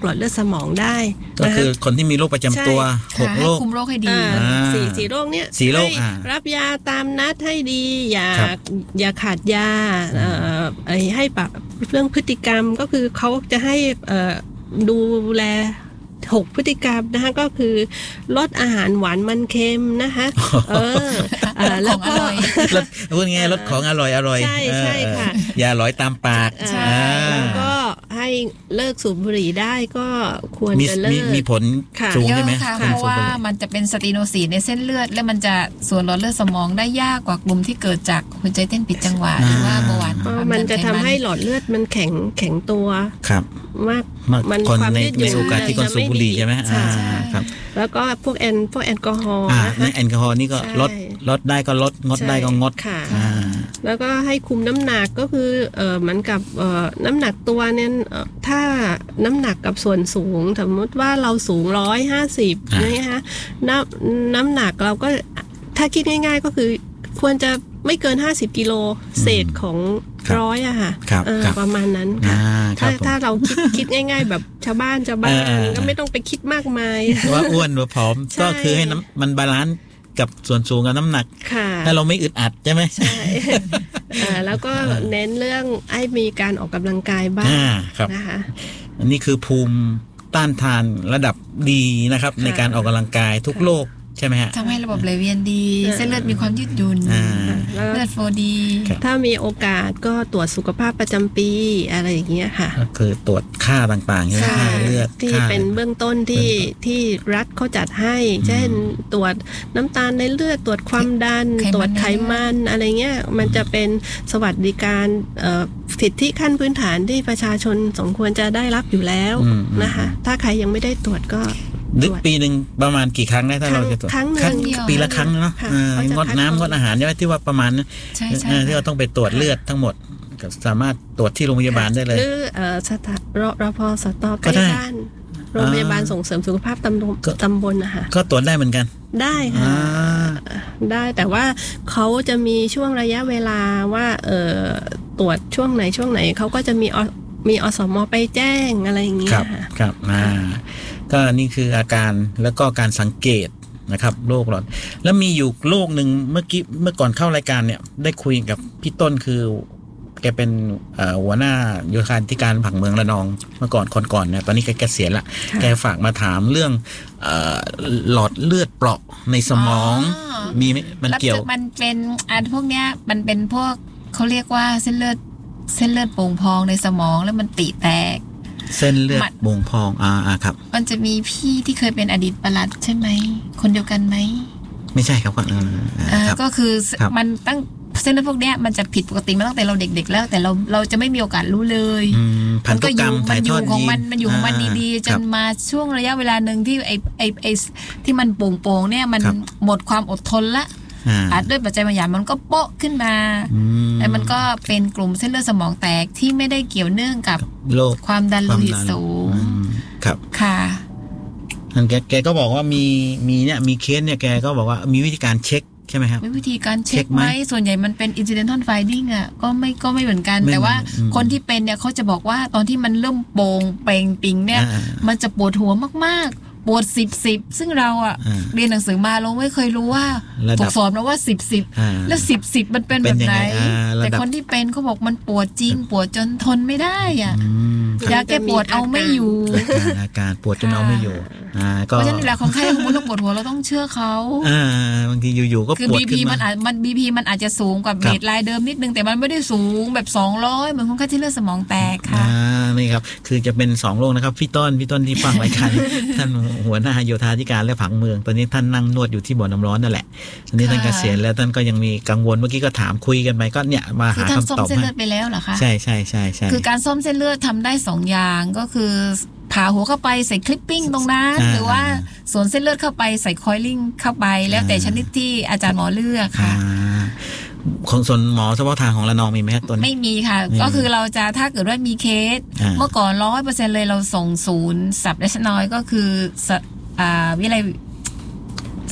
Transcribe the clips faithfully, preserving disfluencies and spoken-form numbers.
หลอดเลือดสมองได้ก็คือคนที่มีโรคประจำตัวหกโรคคุมโรคให้ดีสี่สี่โรคเนี้ยสี่โรครับยาตามนัดให้ดีอย่าอย่าขาดยาให้ปรับเรื่องพฤติกรรมก็คือเขาจะให้ดูแลหกพฤติกรรมนะคะก็คือลดอาหารหวานมันเค็มนะคะเออแล้วก็ลดพูดง่ายลดของอร่อยอร่อยใช่ใช่ค่ะอย่าอร่อยตามปากแล้วก็ให้เลิกสูบบุหรี่ได้ก็ควรจะเลิกมีผลสูงใช่ไหมเพราะว่ามันจะเป็นสเตียโนซีนในเส้นเลือดและมันจะส่วนหลอดเลือดสมองได้ยากกว่ากลุ่มที่เกิดจากหัวใจเต้นผิดจังหวะหรือว่าเบาหวานมันจะทำให้หลอดเลือดมันแข็งแข็งตัวมากมันความยืดหยุ่นในโอกาสที่คนสูบบุหรี่ใช่ไหมครับแล้วก็พวกแอนพวกแอลกอฮอล์นะแอลกอฮอล์นี่ก็ลดลดได้ก็ลดงดได้ก็งดค่ะแล้วก็ให้คุมน้ำหนักก็คือเออเหมือนกับเออน้ำหนักตัวเนี่ยถ้าน้ำหนักกับส่วนสูงสมมติว่าเราสูงร้อยห้าสิบนะคะน้ำน้ำหนักเราก็ถ้าคิดง่ายๆก็คือควรจะไม่เกินห้าสิบกิโลเศษของร้อยอะค่ะประมาณนั้นค่ะถ้าถ้าเราคิดคิดง่ายๆแบบชาวบ้านชาวบ้านก็ไม่ต้องไปคิดมากมายว่าอ้วนหรือผอมก็คือให้น้ำมันบาลานซ์กับส่วนสูงกับน้ำหนักถ้าเราไม่อึดอัดใช่ไหมใช่แล้วก็เน้นเรื่องให้มีการออกกำลังกายบ้างนะคะอันนี้คือภูมิต้านทานระดับดีนะครับในการออกกำลังกายทุกโรคใช่ไหมฮะทำให้ระบบไหลเวียนดีเส้นเลือดมีความยืดหยุ่นเลือดโฟดีถ้ามีโอกาสก็ตรวจสุขภาพประจำปีอะไรอย่างเงี้ยค่ะก็คือตรวจค่าต่างๆใช่ไหมเลือดที่เป็นเบื้องต้นที่ที่รัฐเขาจัดให้เช่นตรวจน้ำตาลในเลือดตรวจความดันตรวจไขมันอะไรเงี้ยมันจะเป็นสวัสดิการสิทธิขั้นพื้นฐานที่ประชาชนสมควรจะได้รับอยู่แล้วนะคะถ้าใครยังไม่ได้ตรวจก็นึกปีหนึ่งประมาณกี่ครั้งได้ถ้าเราจะตรวจครั้งนึงปีละครั้งเนาะงดน้ำงดอาหารใช่ไหมที่ว่าประมาณนั้นที่เราต้องไปตรวจเลือดทั้งหมดสามารถตรวจที่โรงพยาบาลได้เลยหรือสถานรพสตใกล้บ้านโรงพยาบาลส่งเสริมสุขภาพตำบลตำบลนะคะก็ตรวจได้เหมือนกันได้ค่ะได้แต่ว่าเขาจะมีช่วงระยะเวลาว่าเออตรวจช่วงไหนช่วงไหนเขาก็จะมีมีอสม.ไปแจ้งอะไรอย่างเงี้ยครับครับอ่าก็นี่คืออาการแล้วก็การสังเกตนะครับโรคหลอดแล้วมีอยู่โรคหนึ่งเมื่อกี้เมื่อก่อนเข้ารายการเนี่ยได้คุยกับพี่ต้นคือแกเป็นหัวหน้าโยธาธิการผังเมืองระนองเมื่อก่อนคนก่อนเนี่ยตอนนี้แกเกษียณละแกฝากมาถามเรื่องหลอดเลือดเปราะในสมองมีไหมมันเกี่ยวมันเป็นอันพวกเนี้ยมันเป็นพวกเขาเรียกว่าเส้นเลือดเส้นเลือดโป่งพองในสมองแล้วมันตีแตกเส้นเลือดโป่งพองอ่าอ่าครับมันจะมีพี่ที่เคยเป็นอดีตปลัดใช่ไหมคนเดียวกันไหมไม่ใช่ครับอ่าก็คือมันตั้งเส้นเลือดพวกเนี้ยมันจะผิดปกติมาตั้งแต่เราเด็กๆแล้วแต่เราเราจะไม่มีโอกาสรู้เลยมันก็อยู่มันอยู่ของมันมันอยู่ของมันดีๆจนมาช่วงระยะเวลาหนึ่งที่ไอไอไอที่มันโป่งๆเนี่ยมันหมดความอดทนละอาจด้วยปัจจัยบางอย่างมันก็โป๊ะขึ้นมาแต่มันก็เป็นกลุ่มเส้นเลือดสมองแตกที่ไม่ได้เกี่ยวเนื่องกับโรคความดันโลหิตสูงครับค่ะแกแกก็บอกว่ามีมีเนี่ยมีเคสเนี่ยแกก็บอกว่ามีวิธีการเช็คใช่ไหมครับมีวิธีการเช็คไหมส่วนใหญ่มันเป็น incidental finding อ่ะก็ไม่ก็ไม่เหมือนกันแต่ว่าคนที่เป็นเนี่ยเขาจะบอกว่าตอนที่มันเริ่มโป่งเป่งปิงเนี่ยมันจะปวดหัวมากๆปวดสิบสิบซึ่งเราอ่ะเรียนหนังสือมาเราไม่เคยรู้ว่าถูกสอนนะว่าสิบสิบแล้วสิบสิบมันเป็นแบบไหนแต่คนที่เป็นเขาบอกมันปวดจริงปวดจนทนไม่ได้อ่ะยาแก้ปวดเอาไม่อยู่อาการปวดจนเอาไม่อยู่เพราะฉะนั้นเวลาคนไข้มุนแล้วปวดหัวเราต้องเชื่อเขาบางทีอยู่ๆก็ปวดขึ้นมาคือ บีพี มันอาจมัน บี พี มันอาจจะสูงกว่าเบสไลน์เดิมนิดนึงแต่มันไม่ได้สูงแบบสองร้อยเหมือนคนไข้ที่เลือดสมองแตกค่ะนี่ครับคือจะเป็นสองโรคนะครับพี่ต้นพี่ต้นที่ฟังรายการท่านหัวหน้าโยธาธิการและผังเมืองตอนนี้ท่านนั่งนวดอยู่ที่บ่อน้ำร้อนนั่นแหละตอนนี้ท่านเกษียณแล้วท่านก็ยังมีกังวลเมื่อกี้ก็ถามคุยกันไปก็เนี่ยมาหาคำตอบให้ซ่อมเส้นเลือดไปแล้วเหรอคะใช่ใช่ใช่ใช่คือการซ่อมเส้นเลือดทำได้สองอย่างก็คือผ่าหัวเข้าไปใส่คลิปปิ้งตรงนั้นหรือว่าสวนเส้นเลือดเข้าไปใส่คอยลิ่งเข้าไปแล้วแต่ชนิดที่อาจารย์หมอเลือกค่ะของส่วนหมอเฉพาะทางของระนองมีไหมตัวนี้ไม่มีค่ะก็คือเราจะถ้าเกิดว่ามีเคสเมื่อก่อนร้อยเปอร์เซ็นต์เลยเราส่งศูนย์สับเดชนอยก็คือวิไล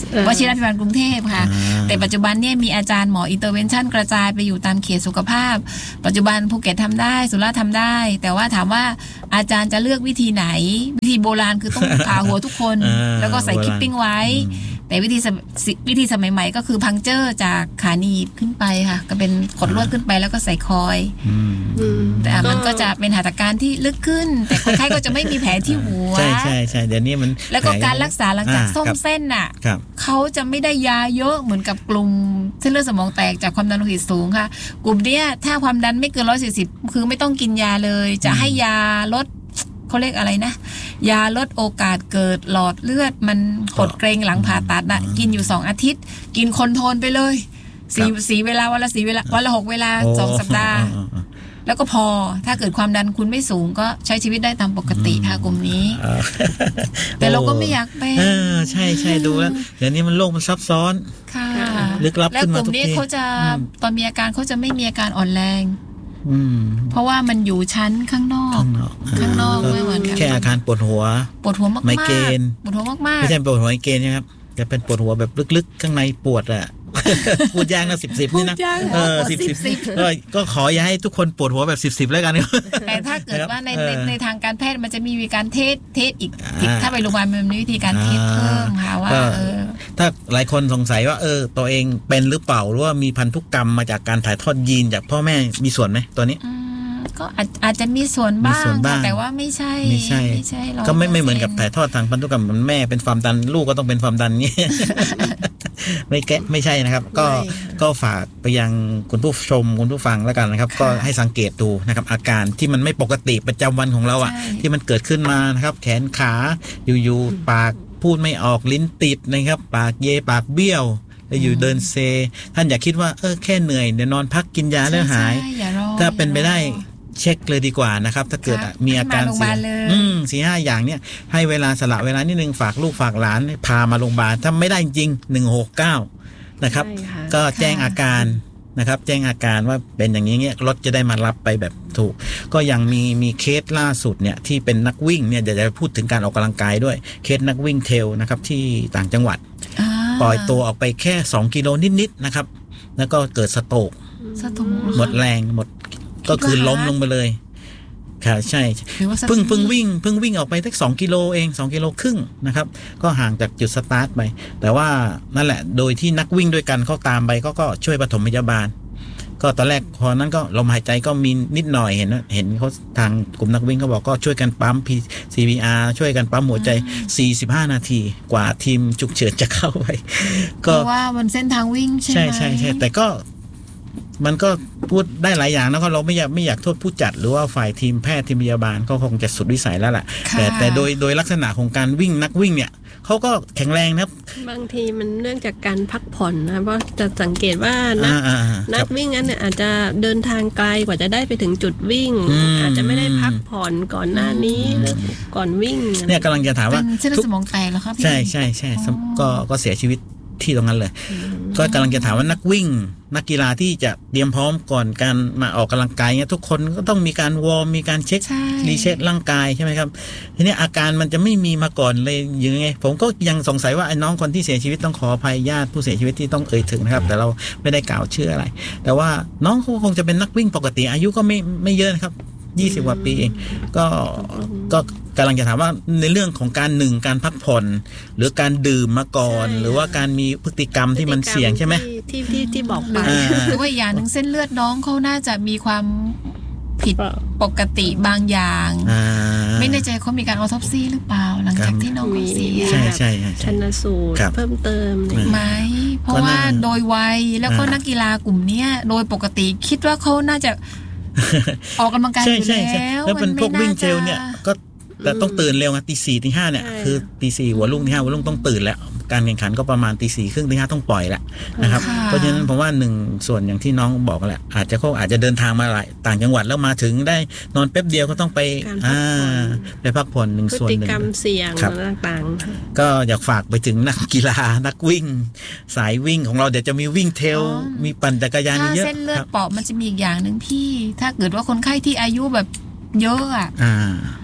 วชิรภิบาลกรุงเทพค่ะอ่าแต่ปัจจุบันเนี่ยมีอาจารย์หมออินเตอร์เวนชั่นกระจายไปอยู่ตามเขตสุขภาพ ปัจจุบันภูเก็ตทำได้สุราษฎร์ทำได้ แต่ว่าถามว่าอาจารย์จะเลือกวิธีไหน วิธีโบราณคือต้องผ่าหัวทุกคนอ่าแล้วก็ใส่โบราณคิปปิ้งไว้ แต่วิธีสมวิธีสมัยใหม่ก็คือพังเจอร์จากขาหนีบขึ้นไปค่ะ ก็เป็นขดลวดขึ้นไปแล้วก็ใส่คอยอืมอืมแต่มันก็จะเป็นหัตถการที่ลึกขึ้น แต่คนไข้ก็จะไม่มีแผลที่หัวใช่ใช่ใช่เดี๋ยวนี้มันแล้วก็การรักษาหลังจากอ่ส้มครับเส้นน่ะครับเขาจะไม่ได้ยาเยอะเหมือนกับกลุ่มเส้นเลือดสมองแตกจากความดันโลหิตสูงค่ะ กลุ่มเนี้ยถ้าความดันไม่เกินร้อยสี่สิบคือไม่ต้องกินยาเลย จะให้ยาลดเขาเรียกอะไรนะ ยาลดโอกาสเกิดหลอดเลือดมันหดเกรงหลังผ่าตัดน่ะกินอยู่สองอาทิตย์ กินคอนโทรลไปเลยสีสีเวลาวันละสีเวลาวันละหกเวลาโอ้สองสัปดาห์อ่อ่าแล้วก็พอถ้าเกิดความดันคุณไม่สูงก็ใช้ชีวิตได้ตามปกติค่ะกลุ่มนี้อ่าแต่เราก็ไม่อยากเป็นเออใช่ใช่ดูแล้วเดี๋ยวนี้มันโลกมันซับซ้อนค่ะลึกลับแล้วขึ้นกมาลุ่มทุกนี้ทีเขาจะอืมตอนมีอาการเขาจะไม่มีอาการอ่อนแรงอืมเพราะว่ามันอยู่ชั้นข้างนอกข้างนอกข้างนอกไม่เหมือนกันแค่อาการปวดหัวปวดหัวมากๆไมเกรนปวดหัวมากไม่ใช่ปวดหัวไมเกรนนะครับจะเป็นปวดหัวแบบลึกๆข้างในปวดอะ พูดยากนะสิบสิบๆพูนี่ดนะยากเออปวดสิบสิบสิบก็ก็ขออย่าให้ทุกคนปวดหัวแบบสิบสิบแล้วกันแต่ถ้าเกิดว่าในเออในในทางการแพทย์มันจะมีวิธีการเทสเทสอีกอ่าถ้าไปโรงพยาบาลมันมีวิธีการเทสเพิ่มค่ะว่าก็เออถ้าหลายคนสงสัยว่าเออตัวเองเป็นหรือเปล่าหรือว่ามีพันธุกรรมมาจากการถ่ายทอดยีนจากพ่อแม่มีส่วนไหมตัวนี้อืมก็อาจอาจจะมีส่วนบ้ามีส่งวนบ้างค่ะแต่ว่าไม่ใช่ไม่ใช่ไม่ใช่100% ก็ไม่ไม่เหมือนกับถ่ายทอดทางพันธุกรรมเหมือนแม่เป็นความดันลูกก็ต้องเป็นความดันเงี้ย ไม่แกะไม่ใช่นะครับ ก็ไม่ค่ะก็ฝากไปยังคุณผู้ชมคุณผู้ฟังแล้วกันนะครับ ก็ให้สังเกตดูนะครับ อาการที่มันไม่ปกติประจำวันของเราอ่ะใช่ที่มันเกิดขึ้นมานะครับ แขนขาอยู่ๆปากพูดไม่ออกลิ้นติดนะครับ ปากเยปากเบี้ยวแล้วอยู่เดินเซ ท่านอย่าคิดว่าเออแค่เหนื่อยเดี๋ยวนอนพักกินยาแล้วหายใช่อย่ารอถ้าเป็นไปได้อย่ารอเช็คเลยดีกว่านะครับ ถ้าเกิดค่ะมีอาการให้มาโรงพยาบาลเลยอืมสี่ห้าอย่างเนี้ยให้เวลาสละเวลานิดนึงฝากลูกฝากหลานพามาโรงพยาบาลถ้าไม่ได้จริงหนึ่งหกเก้านะครับใช่ค่ะก็แจ้งอาการนะครับ แจ้งอาการว่าเป็นอย่างนี้เงี้ยรถจะได้มารับไปแบบถูก ก็ยังมีมีเคสล่าสุดเนี่ยที่เป็นนักวิ่งเนี่ยเดี๋ยวจะพูดถึงการออกกำลังกายด้วยเคสนักวิ่งเทรลนะครับที่ต่างจังหวัดอ่าปล่อยตัวออกไปแค่สองกิโลนิดๆนะครับแล้วก็เกิดสโตรกสตูหมดแรงหมดก็คือล้มลงไปเลยค่ะใช่หรือว่าสตูเพิ่งเพิ่งวิ่งเพิ่งวิ่งออกไปสักสองกิโลเองสองกิโลครึ่งนะครับก็ห่างจากจุดสตาร์ทไปแต่ว่านั่นแหละโดยที่นักวิ่งด้วยกันเขาตามไปก็ก็ช่วยปฐมพยาบาล ก็ตอนแรกพอนั้นก็ลมหายใจก็มีนิดหน่อยเห็นว่าเห็นเขาทางกลุ่มนักวิ่งเขาบอกก็ช่วยกันปั๊ม ซี พี อาร์ ช่วยกันปั๊มหัวใจสี่สิบห้านาทีกว่าทีมฉุกเฉินจะเข้าไปเพก็ราะว่าบนเส้นทางวิ่งใช่ไหมใช่ใช่ใช่แต่ก็มันก็พูดได้หลายอย่างแล้วก็เราไม่อยากไม่อยากโทษผู้จัดหรือว่าฝ่ายทีมแพทย์ทีมพยาบาลก็คงจะสุดวิสัยแล้วแหละค่ะแต่แต่โดยโดยลักษณะของการวิ่งนักวิ่งเนี่ยเขาก็แข็งแรงนะครับบางทีมันเนื่องจากการพักผ่อนนะเพราะจะสังเกตว่านักอ่าอ่าอ่านัครักบวิ่งนั้นเนี่ยอาจจะเดินทางไกลกว่าจะได้ไปถึงจุดวิ่งอืมอาจจะไม่ได้พักผ่อนก่อนหน้านี้หรือก่อนวิ่งเนี่ยกำลังจะถามเป็ว่านเส้นเลือทุดกสมองแตกเหรอครับพี่ใช่ใช่ใช่อ๋อก็ก็เสียชีวิตที่ตรงนั้นเลย ก็กำลังจะถามว่านักวิ่ง นักกีฬาที่จะเตรียมพร้อมก่อนการมาออกกำลังกายเนี่ยทุกคนก็ต้องมีการวอร์มมีการเช็คใช่รีเช็คร่างกายใช่ไหมครับทีนี้อาการมันจะไม่มีมาก่อนเลยยังไงผมก็ยังสงสัยว่าไอ้น้องคนที่เสียชีวิตต้องขออภัยญาติผู้เสียชีวิตที่ต้องเอ่ยถึงนะครับแต่เราไม่ได้กล่าวชื่ออะไร แต่ว่าน้องเขาคงจะเป็นนักวิ่งปกติอายุก็ไม่ไม่เยอะนะครับยี่สิบกว่าปีเองก็ก็กำลังจะถามว่าในเรื่องของการหนึ่งการพักผ่อนหรือการดื่มมาก่อน หรือว่าการมีพฤติกรรมที่มันเสี่ยงใช่ไหมที่ที่ที่บอกไปอ่าหรือว่าอย่างหนึ่งเส้นเลือดน้องเขาน่าจะมีความผิดปกติบางอย่างอ่าไม่แน่ใจเขามีการออทอปซีหรือเปล่าหลังจากที่น้องเขาเสียใช่ใช่ใช่ชันสูตรครับเพิ่มเติมอะไรอย่างไหมเงี้ยเพราะว่าโดยวัยแล้วก็อ่านันักกีฬากลุ่มเนี้ยโดยปกติคิดว่าเขาน่าจะ ออกกำลังกายอใช่ยู่ใช่ใช่แล้วแล้วเป็นมัพวกวิ่งเทรลาจะเนี่ยก็แต่ต้องตื่นเร็วนะตีสี่ตีห้าเนี่ยใช่คือตีสี่หัวรุ่งตีห้าหัวรุ่งต้องตื่นแล้วการแข่งขันก็ประมาณตีสี่ครึ่งตีห้าต้องปล่อยแล้วนะครับค่ะเพราะฉะนั้นผมว่าหนึ่งส่วนอย่างที่น้องบอกแหละอาจจะเขาอาจจะเดินทางมาหลายต่างจังหวัดแล้วมาถึงได้นอนแป๊บเดียวก็ต้องไปการพักอ่าผ่อนไปพักผ่อนหนึ่งพฤส่วนติหนึ่งกรรมเสี่ยงครับต่างก็อยากฝากไปถึงนักกีฬานักวิ่ง สายวิ่งของเราเดี๋ยวจะมีวิ่งเทรลอ๋อมีปั่นจักรยานถ้าเยอะเส้นเลือคดรับเปราะมันจะมีอีกอย่างหนึ่งพี่ ถ้าเกิดว่าคนไข้ที่อายุแบบเยอะอ่ะอ่า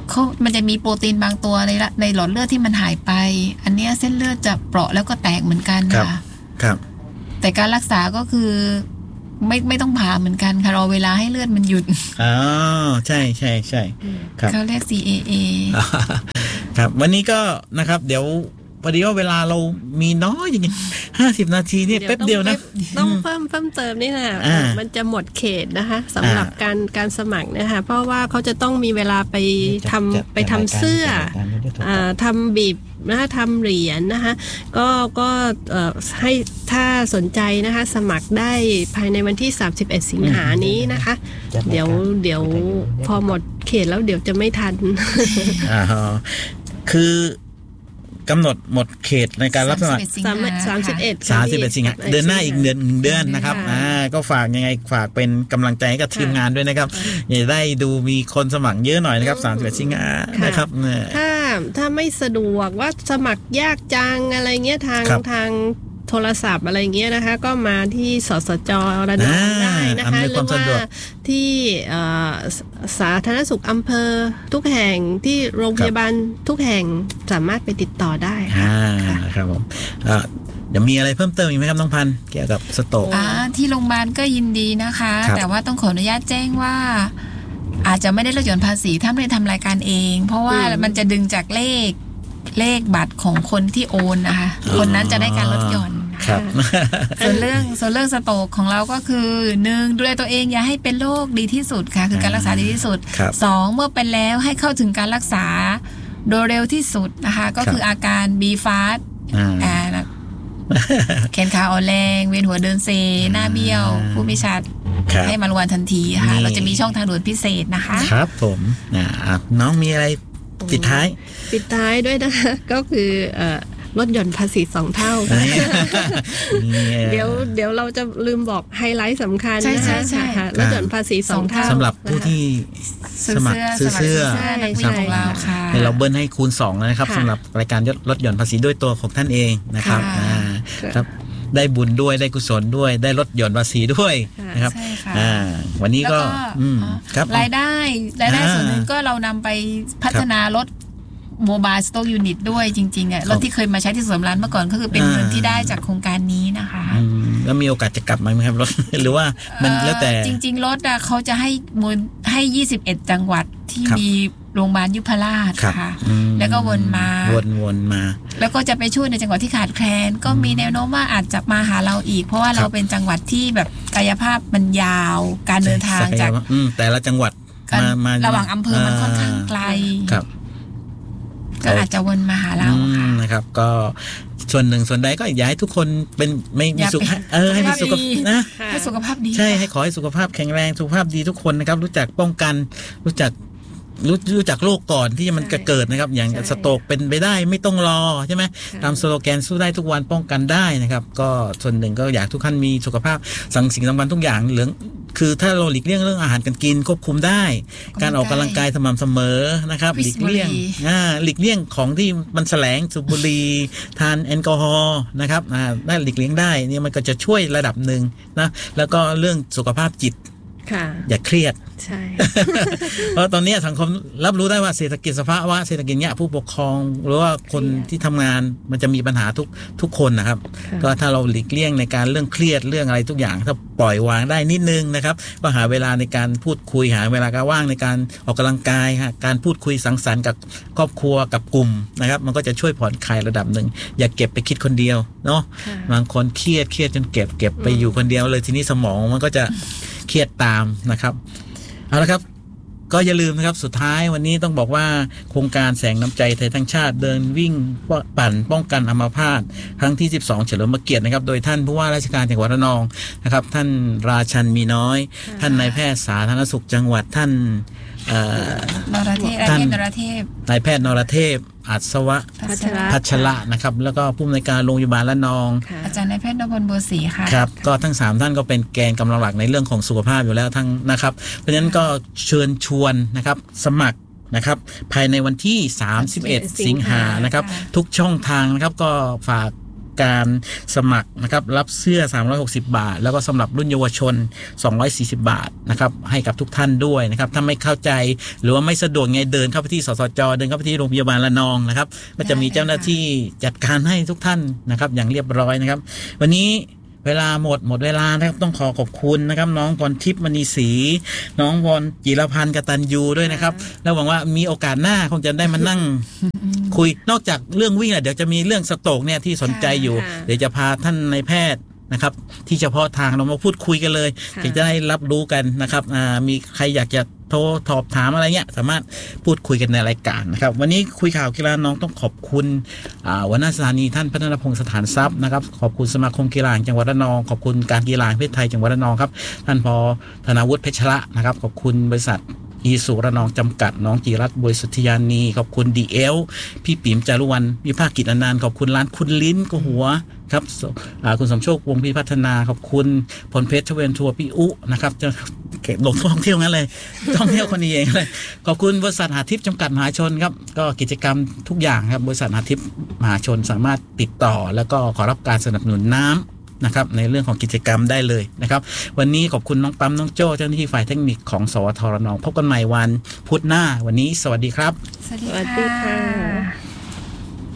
เขามันจะมีโปรตีนบางตัวในละในหลอดเลือดที่มันหายไปอันเนี้ยเส้นเลือดจะเปราะแล้วก็แตกเหมือนกันค่ะครับแต่การรักษาก็คือไม่ไม่ต้องผ่าเหมือนกันค่ะรอเวลาให้เลือดมันหยุดอ๋อใช่ใช่ใช่ครับเขาเรียก ซี เอ เอครับวันนี้ก็นะครับเดี๋ยวพอดีว่าเวลาเรามีน้อยอย่างงี้ห้าสิบนาทีเนี่ยแป๊บเดียวนะต้องเพิ่มเพิ่มเติมนี่แหละมันจะหมดเขตนะคะสำหรับการการสมัครนะคะเพราะว่าเขาจะต้องมีเวลาไปทำไปทำเสื้อทำบีบนะคะทำเหรียญนะคะก็ก็ให้ถ้าสนใจนะคะสมัครได้ภายในวันที่สามสิบเอ็ดสิงหานี้นะคะเดี๋ยวเดี๋ยวพอหมดเขตแล้วเดี๋ยวจะไม่ทันอ่าคือกำหนดหมดเขตในการรับสมัครสามสิบเอ็ดสามสิบเอ็ดสิงหาเดือนหน้าอีกเดือนหนึ่งเดือนนะครับอ่าก็ฝากยังไงฝากเป็นกำลังใจให้กับทีมงานด้วยนะครับอย่าได้ดูมีคนสมัครเยอะหน่อยนะครับสามสิบเอ็ดสิงหานะครับถ้าถ้าไม่สะดวกว่าสมัครยากจังอะไรเงี้ยทางทางโทรศัพท์อะไรเงี้ยนะคะก็มาที่สสจระนองได้นะคะหรือว่าที่สาธารณสุขอำเภอทุกแห่งที่โรงพยาบาลทุกแห่งสามารถไปติดต่อได้ค่ะครับผมเดี๋ยวมีอะไรเพิ่มเติมอีกไหมครับน้องพันธุ์เกี่ยวกับสโตรกอ่าที่โรงพยาบาลก็ยินดีนะคะแต่ว่าต้องขออนุญาตแจ้งว่าอาจจะไม่ได้ลดหย่อนภาษีถ้าไม่ได้ทำรายการเองเพราะว่ามันจะดึงจากเลขเลขบัตรของคนที่โอนนะคะคนนั้นจะได้การลดหย่อนส่วนเรื่องส่วนเรื่องสโตรกของเราก็คือหนึ่งดูแลตัวเองอย่าให้เป็นโรคดีที่สุดค่ะคือการรักษาดีที่สุดสองเมื่อเป็นแล้วให้เข้าถึงการรักษาโดยเร็วที่สุดนะคะก็คืออาการบีฟาสแขนขาอ่อนแรงเวียนหัวเดินเซหน้าเบี้ยวผู้ไม่ชัดให้มาโรงพยาบาลทันทีค่ะเราจะมีช่องทางด่วนพิเศษนะคะครับผมน้องมีอะไรปิดท้ายปิดท้ายด้วยนะคะก็คือลดหย่อนภาษีสองเท่าเดี๋ยวเดี๋ยวเราจะลืมบอกไฮไลท์สำคัญนะคะลดหย่อนภาษีสองเท่าสำหรับผู้ที่สมัครซื้อเสื้อของเราค่ะเราเบิ้ลให้คูณสองนะครับสำหรับรายการลดหย่อนภาษีด้วยตัวของท่านเองนะครับครับได้บุญด้วยได้กุศลด้วยได้ลดหย่อนภาษีด้วยนะครับวันนี้ก็รายได้รายได้ส่วนหนึ่งก็เรานำไปพัฒนารถโมบายสต็อกยูนิตด้วยจริงๆอ่ะรถที่เคยมาใช้ที่สวนร้านเมื่อก่อนก็คือเป็นเงินที่ได้จากโครงการนี้นะคะแล้วมีโอกาสจะกลับมาไหมครับรถหรือว่ามันแล้วแต่จริงๆรถอ่ะเขาจะให้มูลให้ยี่สิบเอ็ดจังหวัดที่มีโรงพยาบาลยุพราชค่ะแล้วก็วนมาวนๆมาแล้วก็จะไปช่วยในจังหวัดที่ขาดแคลนก็มีแนวโน้มว่าอาจจะมาหาเราอีกเพราะว่าเราเป็นจังหวัดที่แบบกายภาพมันยาวการเดินทางจากแต่ละจังหวัดระหว่างอำเภอมันค่อนข้างไกลก็อาจจะวนมาหาเราค่ะนะครับก็ส่วนหนึ่งส่วนใดก็อยากให้ทุกคนเป็นไม่มีสุขเออให้มีสุขนะให้สุขภาพดีใช่ให้ขอให้สุขภาพแข็งแรงสุขภาพดีทุกคนนะครับรู้จักป้องกันรู้จักรู้รู้จักโรคก่อนที่มันจะเกิดนะครับอย่างสโตรกเป็นไปได้ไม่ต้องรอใช่ไหมตามสโลแกนสู้ได้ทุกวันป้องกันได้นะครับก็ส่วนหนึ่งก็อยากทุกท่านมีสุขภาพสั่งสิ่งสำคัญทุกอย่างเหลืองคือถ้าเราหลีกเลี่ยงเรื่องอาหารการกินควบคุมได้การออกกำลังกายสม่ำเสมอนะครับหลีกเลี่ยงอ่าหลีกเลี่ยงของที่มันแสลงสูบบุหรี่ทานแอลกอฮอล์นะครับอ่าได้หลีกเลี่ยงได้เนี่ยมันก็จะช่วยระดับหนึ่งนะแล้วก็เรื่องสุขภาพจิตอย่าเครียดใช่เพราะตอนนี้สังคมรับรู้ได้ว่าเศรษฐกิจสภาวะเศรษฐกิจเนี้ยผู้ปกครองหรือว่าคนที่ทำงานมันจะมีปัญหาทุกทุกคนนะครับก็ถ้าเราหลีกเลี่ยงในการเรื่องเครียดเรื่องอะไรทุกอย่างถ้าปล่อยวางได้นิดนึงนะครับก็หาเวลาในการพูดคุยหาเวลาการว่างในการออกกำลังกายการพูดคุยสังสรรค์กับครอบครัวกับกลุ่มนะครับมันก็จะช่วยผ่อนคลายระดับหนึ่งอย่าเก็บไปคิดคนเดียวเนาะบางคนเครียดเครียดจนเก็บเก็บไปอยู่คนเดียวเลยทีนี้สมองมันก็จะเครียดตามนะครับเอาละครับก็อย่าลืมนะครับสุดท้ายวันนี้ต้องบอกว่าโครงการแสงน้ำใจไทยทั้งชาติเดินวิ่งปั่นป้องกันอัมพาตครั้งที่สิบสองเฉลิมพระเกียรตินะครับโดยท่านผู้ว่าราชการจังหวัดระนองนะครับท่านราชันมีน้อยท่านนายแพทย์สาธารณสุขจังหวัดท่านนรเทพท่านนรเทพนายแพทย์นรเทพอัศวะพัชระนะครับแล้วก็ผู้อำนวยการโรงพยาบาลระนองอาจารย์นายแพทย์นพพลบัวศรีค่ะครับก็ทั้งสามท่านก็เป็นแกนกำลังหลักในเรื่องของสุขภาพอยู่แล้วทั้งนะครับเพราะฉะนั้นก็เชิญชวนนะครับสมัครนะครับภายในวันที่สามสิบเอ็ดสิงหานะครับทุกช่องทางนะครับก็ฝากการสมัครนะครับรับเสื้อสามร้อยหกสิบบาทแล้วก็สำหรับรุ่นเยาวชนสองร้อยสี่สิบบาทนะครับให้กับทุกท่านด้วยนะครับถ้าไม่เข้าใจหรือว่าไม่สะดวกไงเดินเข้าไปที่สสจเดินเข้าไปที่โรงพยาบาลระนองนะครับก็จะมีเจ้าหน้าที่จัดการให้ทุกท่านนะครับอย่างเรียบร้อยนะครับวันนี้เวลาหมดหมดเวลานะครับต้องขอขอบคุณนะครับน้องพรทิพย์มณีศรีน้องพรจิรพันธ์กตัญญูด้วยนะครับแล้วหวังว่ามีโอกาสหน้าคงจะได้มานั่ง คุยนอกจากเรื่องวิ่งแล้วเดี๋ยวจะมีเรื่องสโตรกเนี่ยที่สนใจอยู่เดี๋ยวจะพาท่านนายแพทย์นะครับที่เฉพาะทางเรามาพูดคุยกันเลยจะได้รับรู้กันนะครับมีใครอยากจะโทรสอบถามอะไรเงี้ยสามารถพูดคุยกันในรายการนะครับวันนี้คุยข่าวกีฬาน้องต้องขอบคุณหัวหน้าสถานีท่านพัฒนพงศ์สถานทรัพย์นะครับขอบคุณสมาคมกีฬาจังหวัดระนองขอบคุณการกีฬาแห่งประเทศไทยจังหวัดระนองครับท่านพอธนาวุฒิเพชรละนะครับขอบคุณบริษัทอีสุระนองจำกัดน้องจิรัตน์บริสุทธิยานีขอบคุณดีเอลพี่ปิ๋มจารุวรรณวิภาคกิจอนันต์ขอบคุณร้านคุณลิ้นก็หัวครับคุณสมโชควงศ์พิพัฒนาขอบคุณพลเพชรชเวนทัวร์พี่อุนะครับจะลงท่องเที่ยวงั้นเลยท่องเที่ยวคนนี้เองเลยขอบคุณบริษัทหาทิพย์จำกัดมหาชนครับก็กิจกรรมทุกอย่างครับบริษัทหาทิพย์มหาชนสามารถติดต่อแล้วก็ขอรับการสนับสนุนน้ำนะครับในเรื่องของกิจกรรมได้เลยนะครับวันนี้ขอบคุณน้องปั๊มน้องโจ้เจ้าหน้าที่ฝ่ายเทคนิคของสวทระนองพบกันใหม่วันพุธหน้าวันนี้สวัสดีครับสวัสดีค่ะ